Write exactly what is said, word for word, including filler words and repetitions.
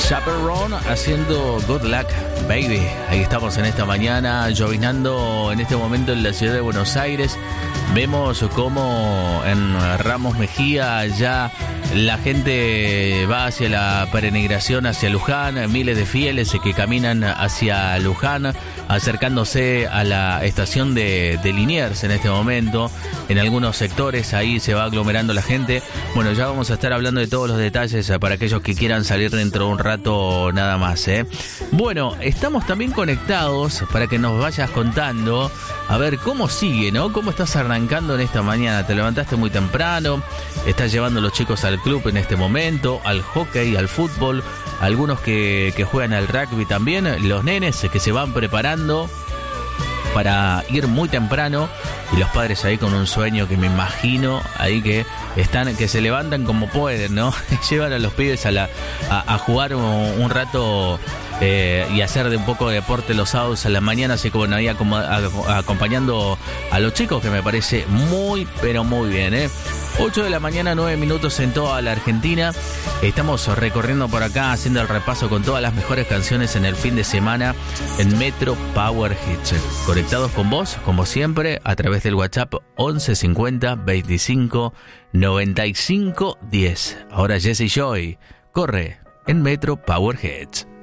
Chaperone haciendo Good Luck Baby. Ahí estamos en esta mañana, llovinando en este momento en la ciudad de Buenos Aires. Vemos cómo en Ramos Mejía ya la gente va hacia la peregrinación hacia Luján, miles de fieles que caminan hacia Luján, acercándose a la estación de, de Liniers en este momento. En algunos sectores ahí se va aglomerando la gente. Bueno, ya vamos a estar hablando de todos los detalles para aquellos que quieran salir dentro de un rato nada más, ¿eh? Bueno, estamos también conectados para que nos vayas contando, a ver cómo sigue, ¿no? ¿Cómo estás arrancando en esta mañana? ¿Te levantaste muy temprano? ¿Estás llevando a los chicos al club en este momento? ¿Al hockey, al fútbol? Algunos que, que juegan al rugby también. Los nenes que se van preparando para ir muy temprano, y los padres ahí con un sueño que me imagino ahí que están, que se levantan como pueden, ¿no? Llevan a los pibes a la a, a jugar un, un rato eh, y hacer de un poco de deporte los sábados a la mañana, así como ahí acompañando a los chicos, que me parece muy pero muy bien, ¿eh? ocho de la mañana, nueve minutos en toda la Argentina. Estamos recorriendo por acá, haciendo el repaso con todas las mejores canciones en el fin de semana en Metro Power Hits. Conectados con vos, como siempre, a través del WhatsApp once cincuenta veinticinco noventa y cinco diez. Ahora Jesse Joy corre en Metro Power Hits.